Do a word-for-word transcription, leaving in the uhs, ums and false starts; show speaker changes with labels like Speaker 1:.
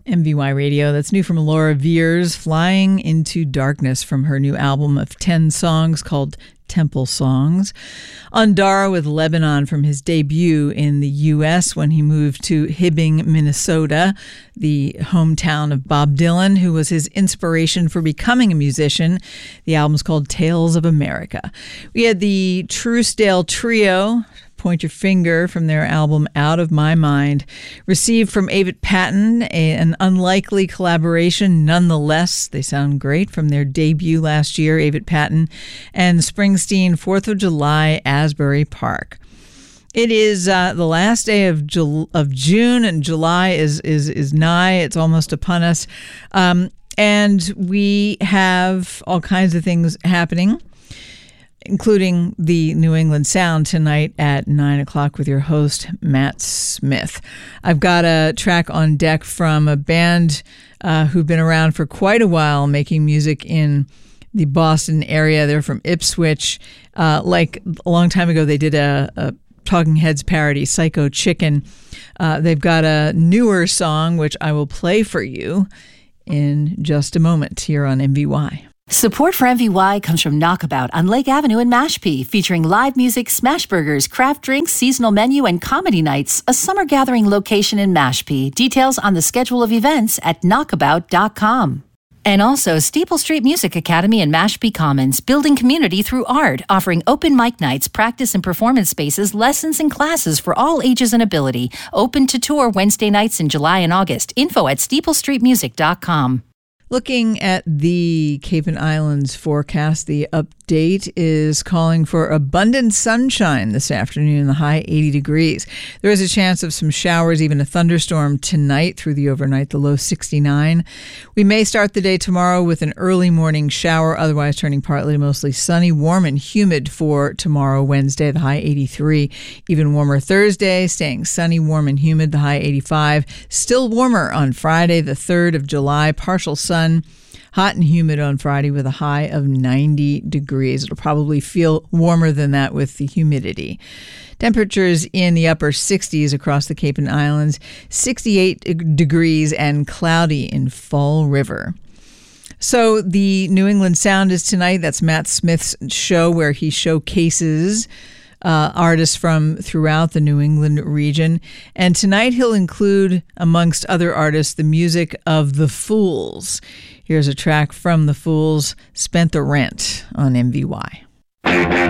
Speaker 1: M V Y Radio. That's new from Laura Veirs, Flying into Darkness, from her new album of ten songs called Temple Songs. Andara with Lebanon, from his debut in the U S when he moved to Hibbing, Minnesota, the hometown of Bob Dylan, who was his inspiration for becoming a musician. The album's called Tales of America. We had the Truesdale Trio, Point Your Finger, from their album Out of My Mind. Received from Avett Patton, a, an unlikely collaboration nonetheless. They sound great, from their debut last year, Avett Patton and Springsteen, fourth of July, Asbury Park. It is uh, the last day of Ju- of June, and July is is is nigh. It's almost upon us. Um, and we have all kinds of things happening, including the New England Sound tonight at nine o'clock with your host, Matt Smith. I've got a track on deck from a band uh, who've been around for quite a while, making music in the Boston area. They're from Ipswich. Uh, like a long time ago, they did a, a Talking Heads parody, Psycho Chicken. Uh, they've got a newer song, which I will play for you in just a moment here on M V Y.
Speaker 2: Support for M V Y comes from Knockabout on Lake Avenue in Mashpee, featuring live music, smash burgers, craft drinks, seasonal menu, and comedy nights. A summer gathering location in Mashpee. Details on the schedule of events at knockabout dot com. And also Steeple Street Music Academy in Mashpee Commons, building community through art, offering open mic nights, practice and performance spaces, lessons and classes for all ages and ability. Open to tour Wednesday nights in July and August. Info at steeple street music dot com.
Speaker 1: Looking at the Cape and Islands forecast, the update is calling for abundant sunshine this afternoon, the high eighty degrees. There is a chance of some showers, even a thunderstorm tonight through the overnight, the low sixty-nine. We may start the day tomorrow with an early morning shower, otherwise turning partly to mostly sunny, warm and humid for tomorrow, Wednesday, the high eighty-three. Even warmer Thursday, staying sunny, warm and humid, the high eighty-five. Still warmer on Friday, the third of July, partial sun. Hot and humid on Friday with a high of ninety degrees. It'll probably feel warmer than that with the humidity. Temperatures in the upper sixties across the Cape and Islands, sixty-eight degrees and cloudy in Fall River. So the New England Sound is tonight. That's Matt Smith's show where he showcases Uh, artists from throughout the New England region. And tonight he'll include, amongst other artists, the music of The Fools. Here's a track from The Fools, Spent the Rent, on M V Y.